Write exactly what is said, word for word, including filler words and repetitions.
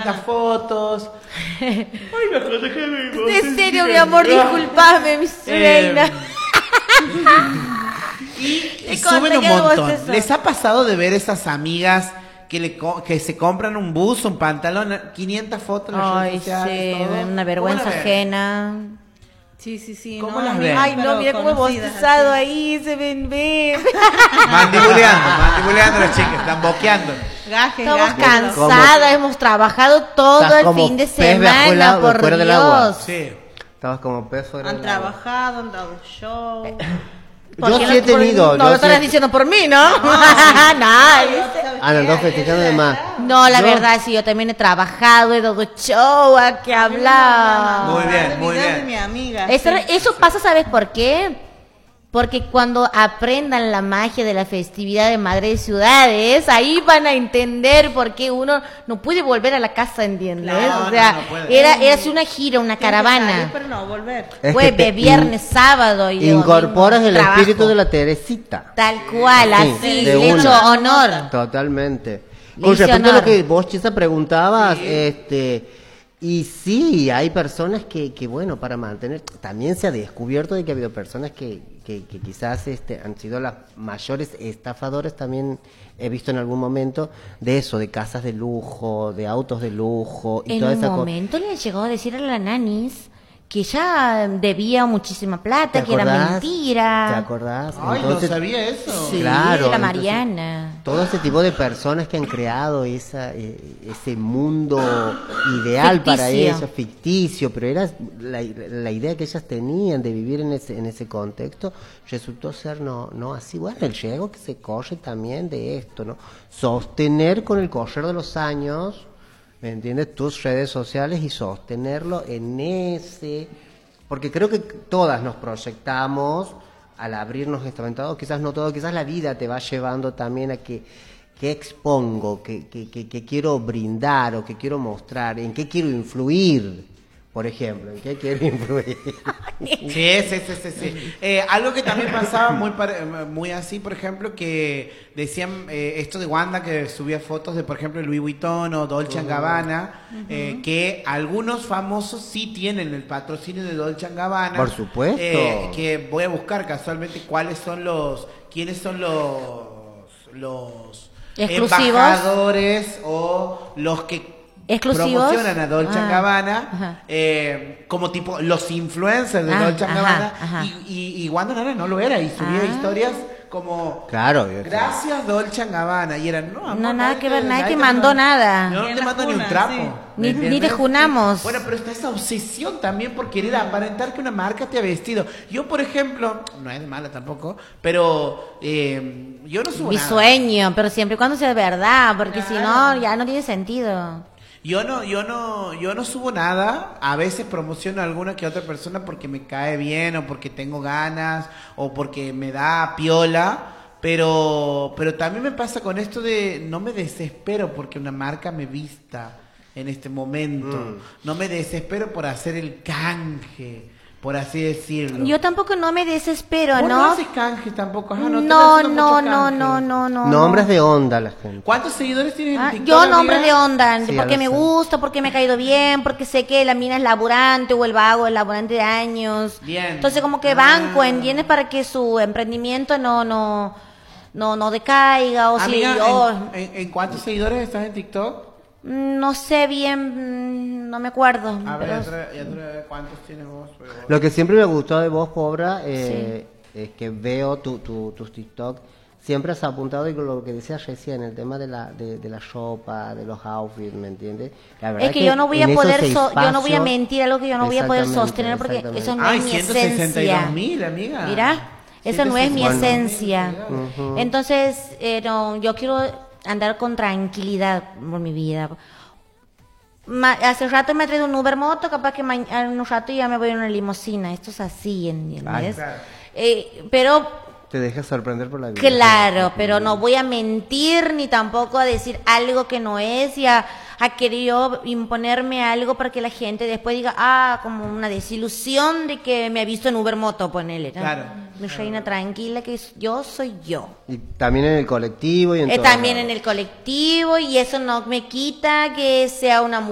quinientas fotos. Ay, la protegemos. En serio, mi amor, disculpame, mi reina. Y, y suben un montón. ¿Les ha pasado de ver esas amigas que, le, que se compran un buzo, un pantalón, quinientas fotos en las Ay, redes sociales? sí, todo? una vergüenza ajena. Sí, sí, sí. ¿Cómo no, las ven? Ay, no, mira cómo hemos bostezado ahí, se ven, ven. Mandibuleando, mandibuleando las chicas, están boqueando. Gajes, Estamos gajes. cansadas, hemos trabajado todo Estás el como fin de pez bajo el semana, agua, por fuera Dios. del agua. Sí. Estabas como pez fuera Han del agua. trabajado, han dado show. Yo Porque sí he no- por- tenido. No, yo lo sí estarás he- diciendo por mí, ¿no? Nice. Ah, no, dos festejando de más. No, la Yo- verdad, sí, yo también he trabajado, he dado show, ¿a qué hablar? Muy bien, muy Video bien. de mi amiga. Eso, sí. eso pasa, ¿sabes por qué? Porque cuando aprendan la magia de la festividad de Madres Ciudades, ahí van a entender por qué uno no puede volver a la casa, ¿entiendes? Claro, o sea, no, no puede. era, era así una gira, una Tiene que salir, caravana. pero no volver. Es Fue que te de viernes, sábado y de Incorporas domingo, el trabajo. espíritu de la Teresita. Tal cual, Sí, así, de le he una. hecho honor. Totalmente. Le Con hice respecto a lo honor. que vos, Chisa, preguntabas, este, y sí, hay personas que, que, bueno, para mantener, también se ha descubierto de que ha habido personas que, que, que quizás este, han sido las mayores estafadores, también he visto en algún momento, de eso, de casas de lujo, de autos de lujo, y En toda un esa cosa. momento le llegó a decir a la nanis que ya debía muchísima plata, que era mentira. ¿Te acordás? Ay, Entonces, no sabía eso. Sí, Claro, la entonces- Mariana. todo ese tipo de personas que han creado esa, eh, ese mundo ideal para Ficticio. ellas, ficticio, pero era la, la idea que ellas tenían de vivir en ese, en ese contexto, resultó ser no, no así. Bueno, el riesgo que se corre también de esto, ¿no? Sostener con el correr de los años, ¿me entiendes? Tus redes sociales y sostenerlo en ese... Porque creo que todas nos proyectamos al abrirnos esta ventana, o quizás no todo, quizás la vida te va llevando también a que, que expongo, que, que, que, que quiero brindar o que quiero mostrar, en qué quiero influir, por ejemplo, en qué quiero influir. Sí, sí, sí, sí, sí. Eh, algo que también pasaba muy pare- muy así, por ejemplo, que decían eh, esto de Wanda que subía fotos de, por ejemplo, Louis Vuitton o Dolce and Gabbana, eh, que algunos famosos sí tienen el patrocinio de Dolce and Gabbana. Por supuesto. Eh, que voy a buscar casualmente cuáles son los, quiénes son los, los Exclusivos. embajadores o los que ¿Exclusivos? promocionan a Dolce and Ah, Gabbana, ajá. eh, como tipo los influencers de Ah, Dolce and ajá, Gabbana, ajá. y, y, y Wanda Nara no lo era, y subía Ah. historias como Claro, yo- gracias Dolce and Gabbana, y eran no, amor, No, nada nadie que ver, te- nadie te te mandó nada. no Ni en te la mando ni un cuna, trapo, sí. ¿me Ni- ni entiendes? te junamos. Bueno, pero está esa obsesión también por querer aparentar que una marca te ha vestido. Yo, por ejemplo, no es de mala tampoco, pero eh, yo no subo Mi nada. sueño, pero siempre y cuando sea verdad, porque si no, ya no tiene sentido. Yo no, yo no, yo no subo nada. A veces promociono a alguna que otra persona porque me cae bien o porque tengo ganas o porque me da piola. Pero, pero también me pasa con esto de no me desespero porque una marca me vista en este momento. Mm. No me desespero por hacer el canje, por así decirlo. Yo tampoco no me desespero, Vos no ¿no? haces canje tampoco. Ajá, No, estás no, haciendo no, mucho no, canje. no, no, no. Nombres de onda la gente. ¿Cuántos seguidores tienes en Ah, TikTok, yo nombres amiga? de onda, Sí, porque ya me lo sé. gusta, porque me ha caído bien, porque sé que la mina es laburante o el vago es laburante de años. Bien. Entonces como que Ah. banco, ¿entiendes? Para que su emprendimiento no, no, no, no decaiga o Amiga, si yo ¿en, en, en cuántos seguidores estás en TikTok? no sé bien, mm, no me acuerdo. A ver, pero- ya te- ya te- ¿cuántos tienes vos? Pero- Lo que siempre me gustó de vos, Pobra, eh, es que veo tu, tu, tus TikTok, siempre has apuntado y con lo que decías recién, el tema de la, de, de la ropa, de los outfits, ¿me entiendes? La verdad Es que yo no voy a en esos poder, so- yo no voy a espacios- mentir algo que yo no voy a poder Exactamente, sostener porque exactamente. eso no Ay, es mi ciento sesenta y dos esencia. mil, amiga. Mira, esa no es mi Bueno. esencia. Ujú. Entonces, eh, no, yo quiero andar con tranquilidad por mi vida. Ma- hace rato me he traído un Uber moto, capaz que ma- en un rato ya me voy en una limusina. Esto es así, ¿entiendes? Ay, claro. Eh, pero Te dejas sorprender por la vida. claro, pero no voy a mentir ni tampoco a decir algo que no es y a, a querido imponerme algo para que la gente después diga, ah, como una desilusión de que me ha visto en Uber Moto, ponele. ¿no? Claro. Mi reina tranquila, que es- yo soy yo. Y también en el colectivo y en Eh, todos también lados. en el colectivo y eso no me quita que sea una